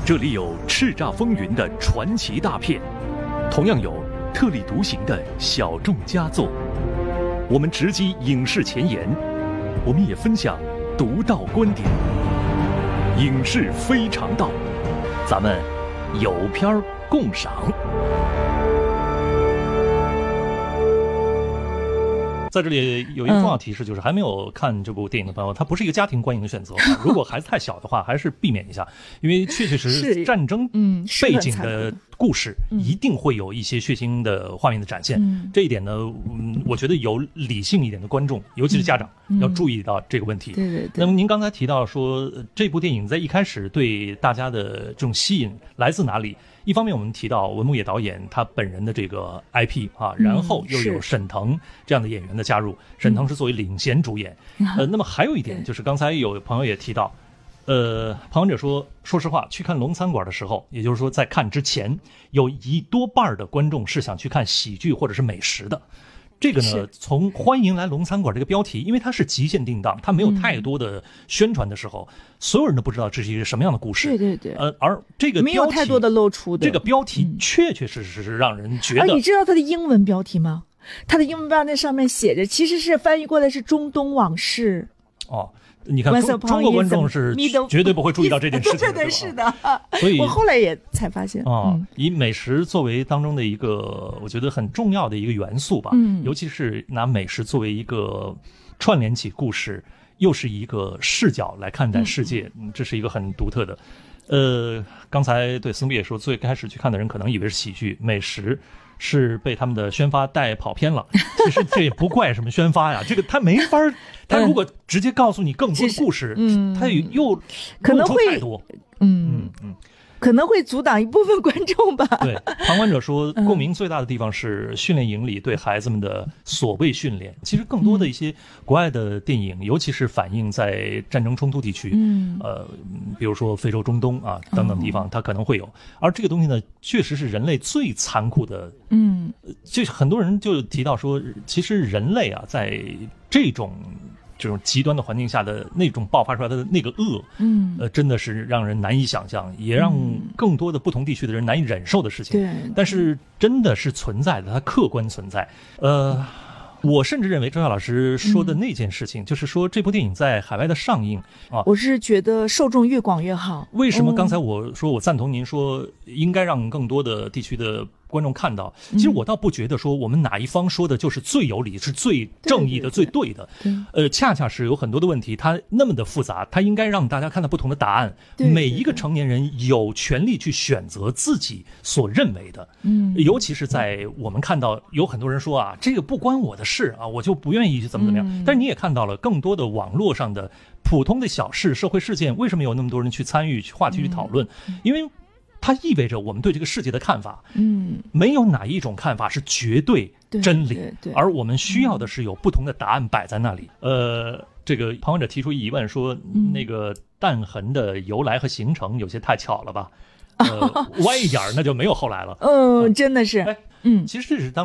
这里有叱咤风云的传奇大片，同样有特立独行的小众佳作。我们直击影视前沿，我们也分享独到观点。影视非常道，咱们有片儿共赏。在这里有一个重要提示，就是还没有看这部电影的朋友，它不是一个家庭观影的选择。如果孩子太小的话，还是避免一下，因为确确实实战争背景的故事一定会有一些血腥的画面的展现。这一点呢，我觉得有理性一点的观众，尤其是家长，要注意到这个问题。 对对对。 那么您刚才提到说，这部电影在一开始对大家的这种吸引来自哪里？一方面我们提到文牧野导演他本人的这个 IP 啊，然后又有沈腾这样的演员的加入，沈腾是作为领衔主演。那么还有一点就是刚才有朋友也提到，旁观者说实话，去看龙餐馆的时候，也就是说在看之前，有一多半的观众是想去看喜剧或者是美食的。这个呢，从欢迎来龙餐馆这个标题，因为它是极限定档，它没有太多的宣传的时候，所有人都不知道这是一个什么样的故事。 对对对。 而这个标题没有太多的露出的。 这个标题确确实实是让人觉得。 你知道它的英文标题吗？它的英文标题上面写着，其实是翻译过来是中东往事。 哦。你看中国观众是绝对不会注意到这件事情的。 对，是的。 所以我后来也才发现以美食作为当中的一个我觉得很重要的一个元素吧，尤其是拿美食作为一个串联起故事，又是一个视角来看待世界，这是一个很独特的。刚才对孙必也说，最开始去看的人可能以为是喜剧，美食是被他们的宣发带跑偏了。其实这也不怪什么宣发呀，这个他没法，他如果直接告诉你更多的故事，他又可能会太多， 可能会阻挡一部分观众吧。 对，旁观者说，共鸣最大的地方是训练营里对孩子们的所谓训练。其实更多的一些国外的电影，尤其是反映在战争冲突地区，比如说非洲、中东啊等等地方，它可能会有。而这个东西呢，确实是人类最残酷的。就很多人就提到说，其实人类啊，在这种极端的环境下的那种爆发出来的那个恶，真的是让人难以想象，也让更多的不同地区的人难以忍受的事情。 对， 但是真的是存在的，它客观存在。我甚至认为周晓老师说的那件事情，就是说这部电影在海外的上映啊， 我是觉得受众越广越好。 为什么刚才我说我赞同您说应该让更多的地区的观众看到？其实我倒不觉得说我们哪一方说的就是最有理，是最正义的，最对的。恰恰是有很多的问题，它那么的复杂，它应该让大家看到不同的答案。每一个成年人有权利去选择自己所认为的。尤其是在我们看到有很多人说啊，这个不关我的事啊，我就不愿意去怎么样。但是你也看到了更多的网络上的普通的小事、社会事件，为什么有那么多人去参与、话题去讨论？因为它意味着我们对这个世界的看法，没有哪一种看法是绝对真理，而我们需要的是有不同的答案摆在那里。这个旁观者提出疑问说，那个弹痕的由来和形成有些太巧了吧？歪一点那就没有后来了。 真的是。 其实这是